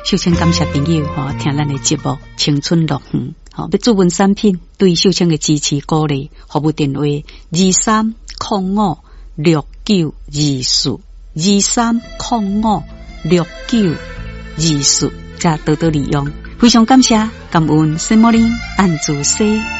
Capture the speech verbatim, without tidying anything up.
秀清感谢朋友吼，听咱的节目《青春乐园》吼，要注文产品对秀清的支持鼓励，服务电话二三零五六九二四二三零五六九二四，加多多利用。非常感谢，感恩圣莫林安祖西。